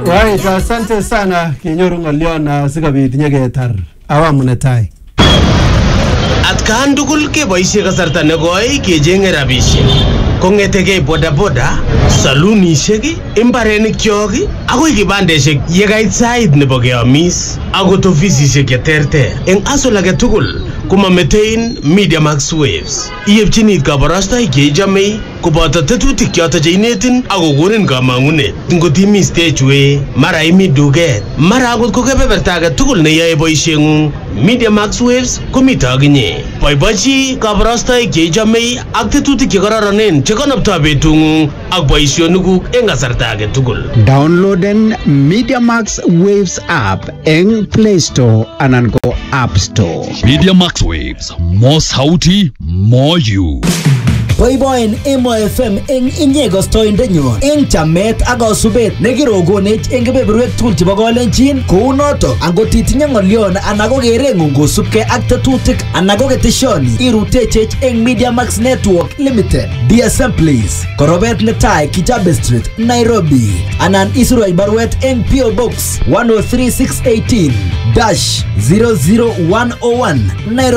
Right, asante sana kinyoru ngolion sikobit nyeketar awamu netai. Atkan tugul keboisie kasarta nekoi kechenge rabisiek. Kongetege bodaboda, salunishek, imbarenikyok akoi kibandeshek yekait sait nebo keamis akot ofisishek cheterter. Eng asol age tugul komametein Media Max Waves. Iyepchini kabarastoik cheichome koboto tetutik choto cheinetin akokonin kamangunet. Ngot imi stage way, mara imi duket, mara akot ko kebeberta age tugul neyoe boisiengung, Media Max Waves komito akinye. Boibochi kabarastoik cheichome ak tetutik chekororonen chekonoptoi betungung ak boisionikuk eng kasarta age tugul. Downloaden Media Max Waves app eng Play Store anan ko App Store. Media Max Waves, more sauti, more you. Boiboen Emo FM eng inye gostoindenyo eng chamet ak kasubet nekirogonech eng kebeberwek tugul chebo Kalenjin. Kou noto angot itinye ngolion anan ko kerengung kosubkei ak tetutik anan ko keteshoni, irutechech eng Media Max Network Limited, DSM Place, Korobet netai, Kijabe Street, Nairobi. Anan isirwech barwet eng PO Box 103618-00101 Nairobi.